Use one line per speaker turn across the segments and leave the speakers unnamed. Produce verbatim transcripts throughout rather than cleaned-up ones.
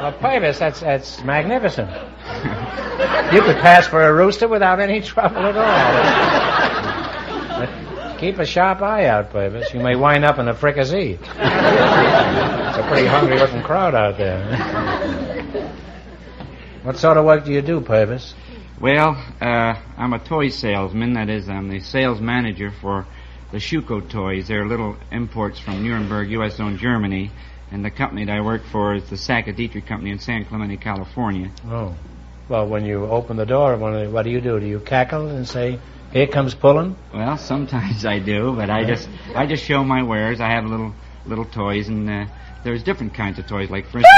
Well, Purvis, that's, that's magnificent. You could pass for a rooster without any trouble at all. But keep a sharp eye out, Purvis. You may wind up in a fricassee. It's a pretty hungry-looking crowd out there. What sort of work do you do, Purvis?
Well, uh, I'm a toy salesman. That is, I'm the sales manager for the Schuko toys. They're little imports from Nuremberg, U S owned Germany. And the company that I work for is the Sac-A-Dietrich Company in San Clemente, California.
Oh. Well, when you open the door, what do you do? Do you cackle and say, "Here comes pulling"?
Well, sometimes I do, but I just I just show my wares. I have little little toys, and uh, there's different kinds of toys. Like, for instance...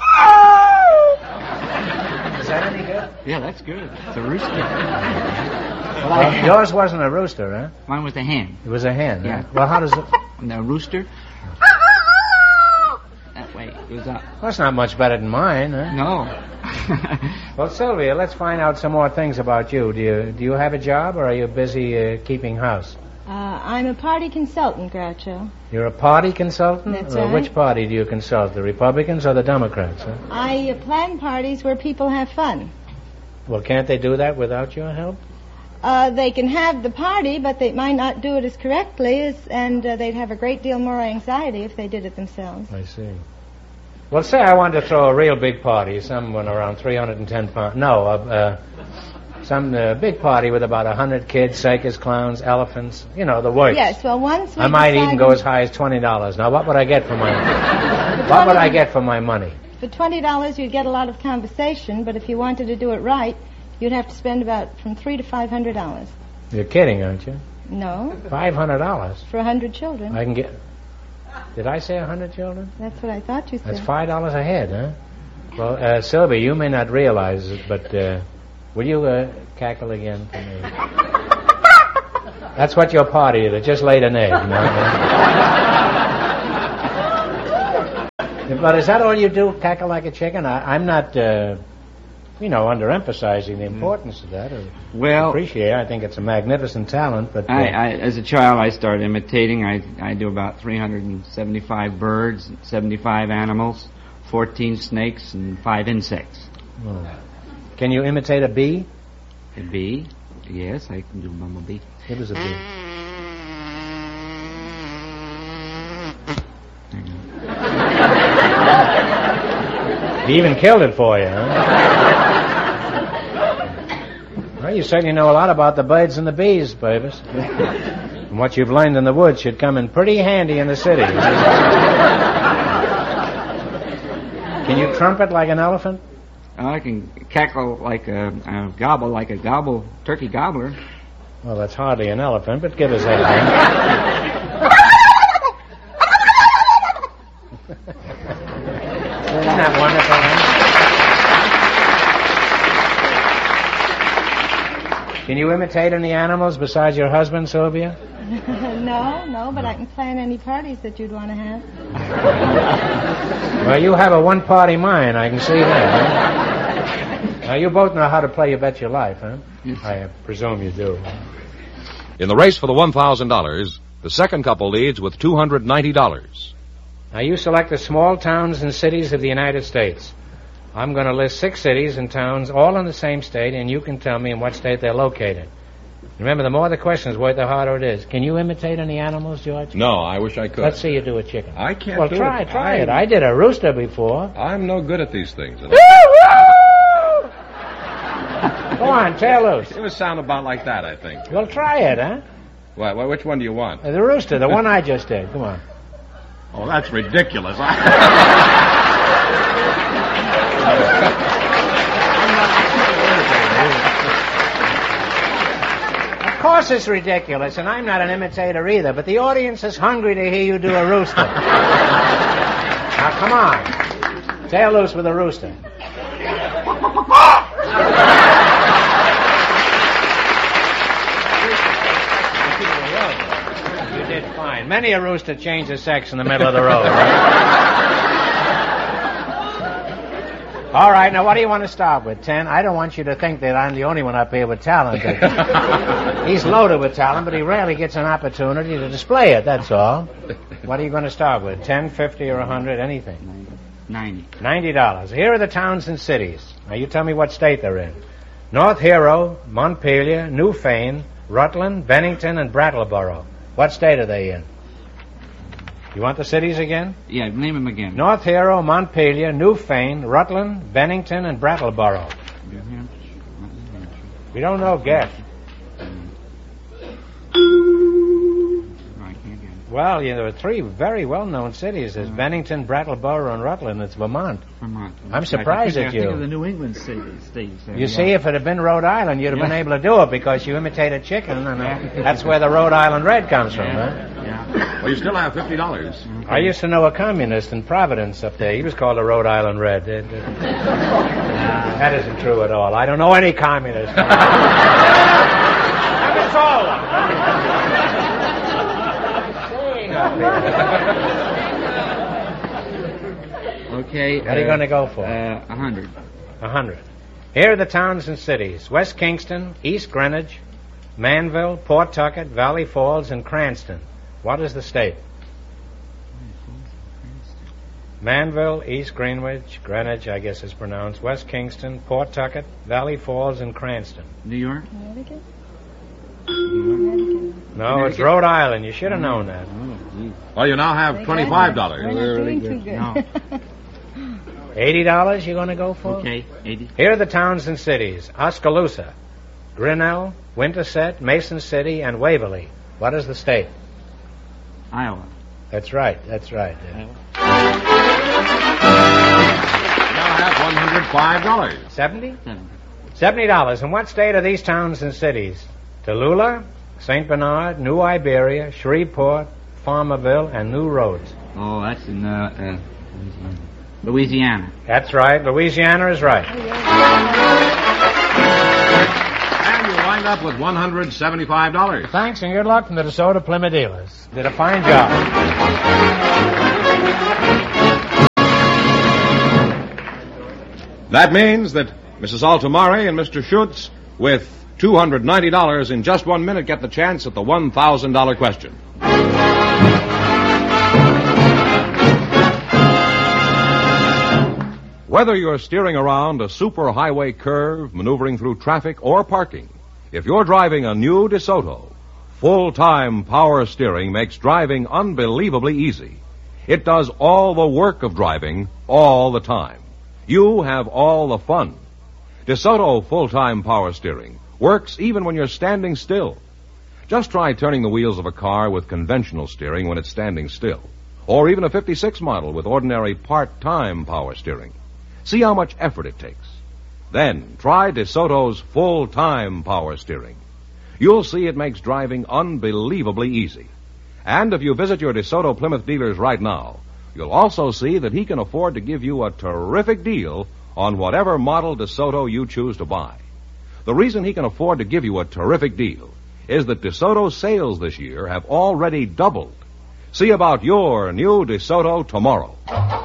Is that any good?
Yeah, that's good. It's a rooster.
Well, I, yours wasn't a rooster, huh?
Mine was a hen.
It was a hen,
yeah.
Huh? Well, how does it...
And a rooster... That way it goes up.
Well, that's not much better than mine, huh?
No.
Well, Sylvia, let's find out some more things about you. Do you do you have a job, or are you busy uh, keeping house?
Uh, I'm a party consultant, Groucho.
You're a party consultant?
That's
uh,
right.
Which party do you consult, the Republicans or the Democrats? Huh?
I uh, plan parties where people have fun.
Well, can't they do that without your help?
Uh, they can have the party, but they might not do it as correctly, as, and uh, they'd have a great deal more anxiety if they did it themselves.
I see. Well, say I wanted to throw a real big party, someone around three hundred ten pounds. No, uh, uh, some uh, big party with about one hundred kids, circus clowns, elephants, you know, the works.
Yes, well, once we
I might
decided...
even go as high as twenty dollars. Now, what would I get for my What would I get for my money?
For twenty dollars, you'd get a lot of conversation, but if you wanted to do it right, you'd have to spend about from three to five hundred dollars.
You're kidding, aren't you?
No.
Five hundred dollars
For a hundred children.
I can get. Did I say a hundred children?
That's what I thought you said.
That's five dollars a head, huh? Well, uh, Sylvia, you may not realize it, but uh, will you uh, cackle again for me? That's what your party is. It just laid an egg. You know? But is that all you do? Cackle like a chicken? I, I'm not. Uh, You know, underemphasizing the importance of that. Or
well,
appreciate it. I think it's a magnificent talent, but... Uh,
I, I, as a child, I started imitating. I, I do about three hundred seventy-five birds, seventy-five animals, fourteen snakes, and five insects.
Oh. Can you imitate a bee?
A bee? Yes, I can do a bumblebee.
It was a bee. He even killed it for you, huh? Well, you certainly know a lot about the birds and the bees, Purvis. And what you've learned in the woods should come in pretty handy in the city. Can you trumpet like an elephant?
I can cackle like a, a gobble, like a gobble turkey gobbler.
Well, that's hardly an elephant, but give us that. Isn't that wonderful, huh? Can you imitate any animals besides your husband, Sylvia?
No, no, but I can plan any parties that you'd want to have.
Well, you have a one-party mind, I can see that. Huh? Now, you both know how to play You Bet Your Life, huh?
Yes.
I presume you do.
In the race for the one thousand dollars, the second couple leads with two hundred ninety dollars.
Now, you select the small towns and cities of the United States. I'm going to list six cities and towns, all in the same state, and you can tell me in what state they're located. Remember, the more the questions worth, the harder it is. Can you imitate any animals, George?
No, I wish I could.
Let's see you do a chicken.
I can't
well,
do
try,
it.
try
I...
it. I did a rooster before.
I'm no good at these things.
Go on, tear loose.
It would sound about like that, I think.
Well, try it, huh?
What, what, which one do you want?
Uh, the rooster, the one I just did. Come on.
Oh, that's ridiculous.
Of course it's ridiculous, and I'm not an imitator either, but the audience is hungry to hear you do a rooster. Now, come on. Tear loose with a rooster. You did fine. Many a rooster changes sex in the middle of the road. All right, now what do you want to start with, Ten? I don't want you to think that I'm the only one up here with talent. He's loaded with talent, but he rarely gets an opportunity to display it, that's all. What are you going to start with, ten, fifty, or a hundred, anything?
ninety.
Ninety dollars. Here are the towns and cities. Now you tell me what state they're in. North Hero, Montpelier, Newfane, Rutland, Bennington, and Brattleboro. What state are they in? You want the cities again?
Yeah, name them again.
North Hero, Montpelier, Newfane, Rutland, Bennington, and Brattleboro.
New Hampshire. New Hampshire.
We don't know, guess.
No, I can't get it.
Well, yeah, there are three very well-known cities. There's Bennington, Brattleboro, and Rutland. It's Vermont.
Vermont.
I'm surprised
I
at
think
you.
of the New England cities. states there.
You
yeah.
see, if it had been Rhode Island, you'd have
Yeah.
been able to do it because you imitated chicken, and uh, that's where the Rhode Island Red comes from, huh?
Yeah.
Well, you still have fifty dollars.
I used to know a communist in Providence up there. He was called the Rhode Island Red. It- it- that isn't true at all. I don't know any communist. Never saw one.
Okay.
What are you
uh,
going to go for?
Uh, a hundred.
A hundred. Here are the towns and cities. West Kingston, East Greenwich, Manville, Pawtucket, Valley Falls, and Cranston. What is the state? Manville, East Greenwich, Greenwich, I guess is pronounced, West Kingston, Pawtucket, Valley Falls, and Cranston.
New York?
Connecticut?
No, it's Rhode Island. You should have known that.
Oh, gee.
Well, you now have twenty-five dollars.
We're not doing too good.
No.
Eighty dollars you're going to go for?
Okay, eighty.
Here are the towns and cities. Oskaloosa, Grinnell, Winterset, Mason City, and Waverly. What is the state?
Iowa.
That's right. That's right. Yeah.
Iowa.
You now have one hundred five dollars.
Seventy?
Seven.
Seventy dollars. And what state are these towns and cities? Tallulah, Saint Bernard, New Iberia, Shreveport, Farmerville, and New Roads.
Oh, that's in uh, uh, Louisiana.
That's right. Louisiana is right.
And you wind up with one hundred seventy-five dollars.
Thanks and good luck from the DeSoto Plymouth dealers. Did a fine job.
That means that Missus Altomare and Mister Schutz, with two hundred ninety dollars in just one minute, get the chance at the one thousand dollars question.
Whether you're steering around a superhighway curve, maneuvering through traffic, or parking, if you're driving a new DeSoto, full-time power steering makes driving unbelievably easy. It does all the work of driving all the time. You have all the fun. DeSoto full-time power steering works even when you're standing still. Just try turning the wheels of a car with conventional steering when it's standing still, or even a fifty-six model with ordinary part-time power steering. See how much effort it takes. Then try DeSoto's full-time power steering. You'll see it makes driving unbelievably easy. And if you visit your DeSoto Plymouth dealers right now, you'll also see that he can afford to give you a terrific deal on whatever model DeSoto you choose to buy. The reason he can afford to give you a terrific deal is that DeSoto's sales this year have already doubled. See about your new DeSoto tomorrow.